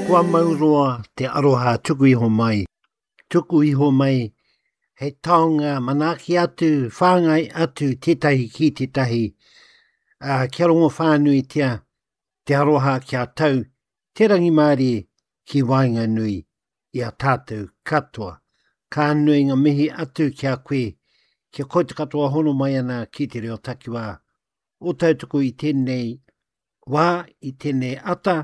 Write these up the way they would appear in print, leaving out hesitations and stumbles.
Kua mauroa te aroha tuku iho mai. Tuku iho mai he taonga manaki atu, whāngai atu tetahi ki tetahi. Kia rongo whānui tia te aroha kia tau. Te rangi Māori ki wainga nui i a tātou katoa. Ka nui ngā mihi atu kia koe. Kia koe te katoa hono mai ana ki te reo takiwā. O tautuku i tēnei wā, i tēnei ata,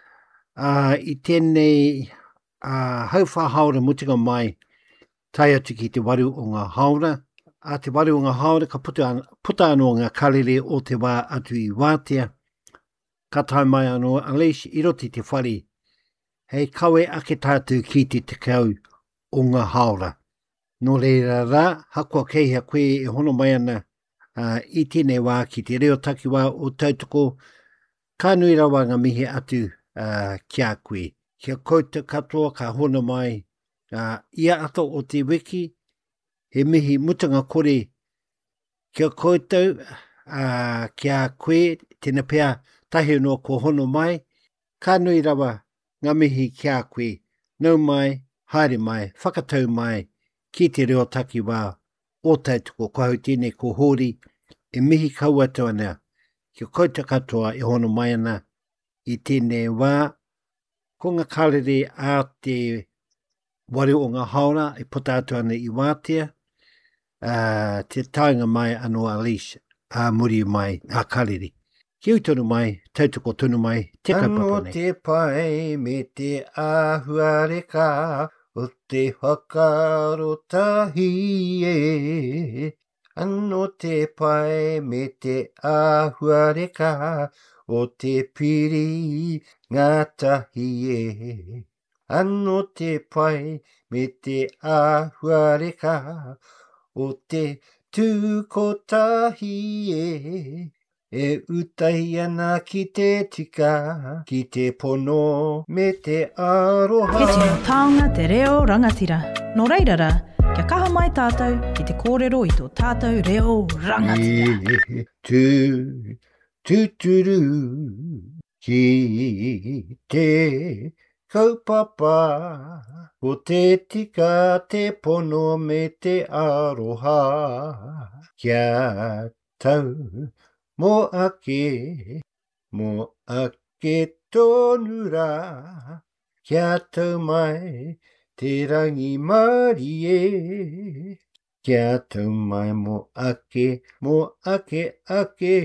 i tēnei hauwha haora mutinga mai, tai atu ki te waru o ngā haora. Te waru o ngā haora ka puta anō ngā karere o te wā atu i wātea. Ka tai mai anō Alice i roti te whare. Hei kawe ake tātou ki te tekau o ngā haora. Nō reira rā, hakua keihea koe e hono mai ana i tēnei wā ki te reo takiwā o tautuko. Ka nui rawa ngā mihi atu kia koe. Kia kouta katoa ka hono mai ia ato o te wiki, he mihi mutanga kore. Kia koutou, kia koe, tēnā pēr tahi no ko hono mai. Ka nui rawa ngā mihi kia koe. Nau mai, haere mai, whakatau mai, ki te reo takiwā o tautuko. Ko hau tēnei ko hori, e mihi kauatu ana. Kia kouta katoa e hono mai ana i tēnei wā. Ko ngā karere a te wari o ngā haora e puta atu ana i wātea. Te taunga mai anō Alice, muri mai, karere. Ki utonu mai, tautuko tonu mai, te kaupapa nei. Anō te pai me te āhuareka o te whakarotahi e. Anō te pai me te āhuareka o te piri ngātahi e. Anō te pai me te āhuareka o te tūkotahi e. E utahi ana ki te tika, ki te pono me te aroha. He tino taonga te reo rangatira. Nō reirara, kia kaha mai tātou ki te kōrero i tō tātou reo rangatira. Tūturu ki te kaupapa o te tika te pono me te aroha. Kia tau mo ake tonu rā. Kia tau mai te rangi Māori e. Kia tau mai mo ake.